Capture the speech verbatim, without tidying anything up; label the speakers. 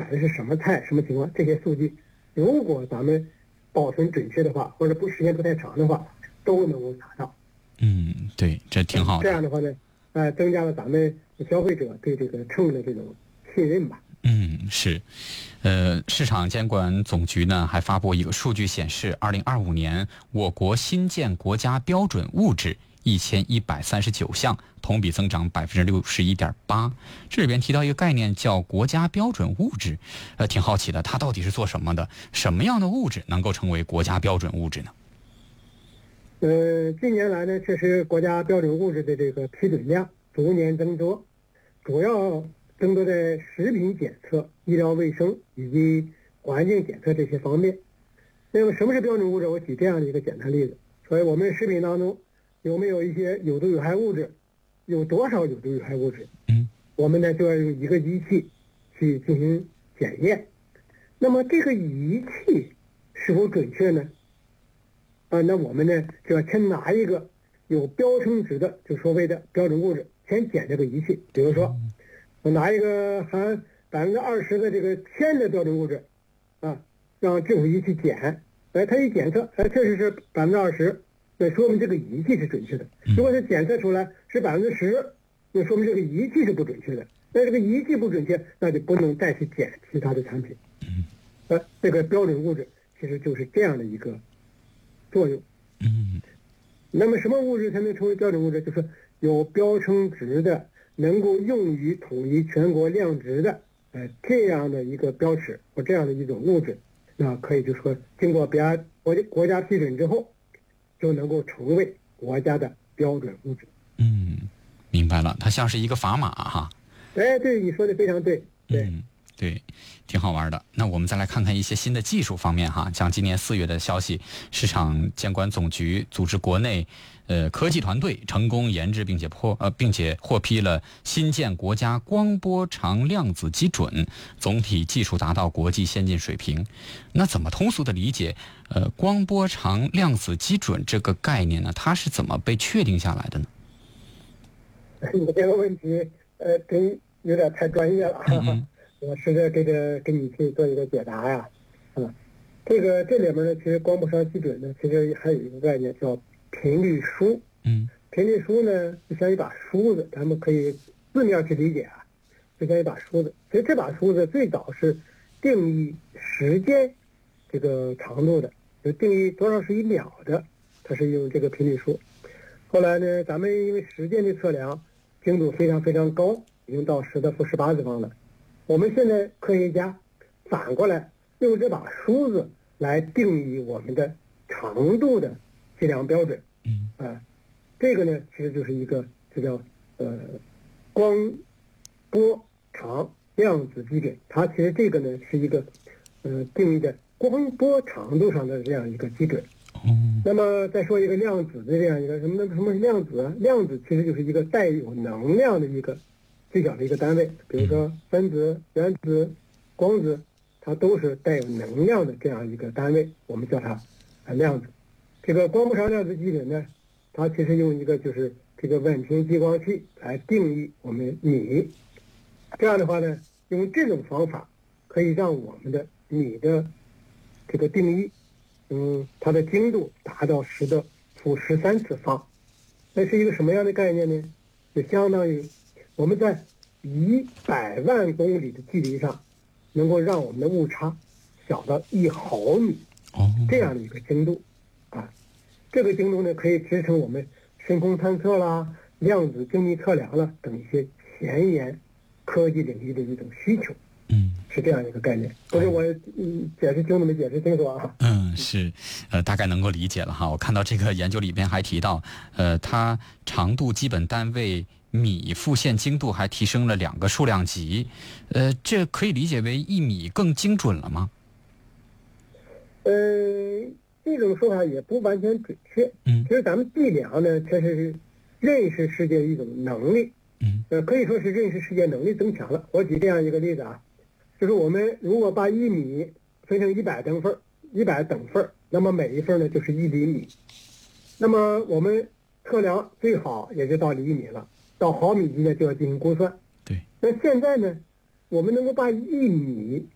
Speaker 1: 买的是什么菜、什么情况，这些数据，如果咱们保存准确的话，或者不时间不太长的话，都能够查到。
Speaker 2: 嗯，对，这挺好的。
Speaker 1: 这样的话呢，呃，增加了咱们消费者对这个秤的这种信任吧。
Speaker 2: 嗯，是，呃，市场监管总局呢还发布一个数据显示，二零二五年我国新建国家标准物质一千一百三十九项，同比增长百分之六十一点八。这里边提到一个概念叫国家标准物质，呃，挺好奇的，它到底是做什么的？什么样的物质能够成为国家标准物质呢？
Speaker 1: 呃，近年来呢，确实国家标准物质的这个批准量逐年增多，主要增多在食品检测、医疗卫生以及环境检测这些方面。那么什么是标准物质？我举这样的一个简单例子。所以我们食品当中有没有一些有毒有害物质，有多少有毒有害物质，
Speaker 2: 嗯，
Speaker 1: 我们呢就要用一个仪器去进行检验。那么这个仪器是否准确呢？啊，那我们呢就要先拿一个有标称值的，就所谓的标准物质，先检这个仪器。比如说，我拿一个含百分之二十的这个铅的标准物质，啊，让这种仪器检，哎，它一检测，哎，确实是百分之二十，那说明这个仪器是准确的。如果是检测出来是百分之十，那说明这个仪器是不准确的。那这个仪器不准确，那就不能再去检其他的产品。呃，这个标准物质其实就是这样的一个作用。
Speaker 2: 嗯，
Speaker 1: 那么什么物质才能成为标准物质？就是有标称值的，能够用于统一全国量值的，呃，这样的一个标尺或这样的一种物质，那可以就是说经过别家国家国家批准之后，就能够成为国家的标准物质。
Speaker 2: 嗯，明白了，它像是一个砝码哈。
Speaker 1: 哎，对，你说的非常对。对。
Speaker 2: 嗯，对，挺好玩的。那我们再来看看一些新的技术方面哈，像今年四月的消息，市场监管总局组织国内呃科技团队成功研制并且破呃并且获批了新建国家光波长量子基准，总体技术达到国际先进水平。那怎么通俗的理解呃光波长量子基准这个概念呢？它是怎么被确定下来的呢？
Speaker 1: 你这个问题呃真有点太专业了。
Speaker 2: 嗯
Speaker 1: 我试着给这给你去做一个解答呀。啊，这个这里面呢，其实光波长基准呢，其实还有一个概念叫频率书。
Speaker 2: 嗯，
Speaker 1: 频率书呢，就像一把梳子，咱们可以字面去理解啊，就像一把梳子。其实这把梳子最早是定义时间这个长度的，就定义多少是一秒的，它是用这个频率书。后来呢，咱们因为时间的测量精度非常非常高，已经到十的负十八次方了。我们现在科学家反过来用这把梳子来定义我们的长度的计量标准。
Speaker 2: 嗯，
Speaker 1: 啊，这个呢其实就是一个这叫呃光波长量子基准，它其实这个呢是一个呃定义的光波长度上的这样一个基准。那么再说一个量子的这样一个什么什么是量子啊？量子其实就是一个带有能量的一个最小的一个单位，比如说分子、原子、光子，它都是带有能量的这样一个单位，我们叫它啊量子。这个光波长量子基准呢，它其实用一个就是这个稳频激光器来定义我们米。这样的话呢，用这种方法可以让我们的米的这个定义，嗯，它的精度达到十的负十三次方。那是一个什么样的概念呢？就相当于我们在一百万公里的距离上，能够让我们的误差小到一毫米，这样的一个精度啊。这个精度呢，可以支撑我们深空探测啦、量子精密测量啦等一些前沿科技领域的一种需求。
Speaker 2: 嗯，
Speaker 1: 是这样一个概念。不是我嗯解释清楚没解释清楚啊？
Speaker 2: 嗯，是，呃，大概能够理解了哈。我看到这个研究里边还提到，呃，它长度基本单位米复现精度还提升了两个数量级，呃，这可以理解为一米更精准了吗？
Speaker 1: 呃，这种说法也不完全准确。
Speaker 2: 嗯，
Speaker 1: 其实咱们计量呢，确实是认识世界的一种能力。
Speaker 2: 嗯，
Speaker 1: 呃，可以说是认识世界能力增强了。我举这样一个例子啊，就是我们如果把一米分成一百等份，一百等份，那么每一份呢就是一厘米。那么我们测量最好也就到厘米了，到毫米级呢就要进行估算。
Speaker 2: 对。
Speaker 1: 那现在呢，我们能够把一米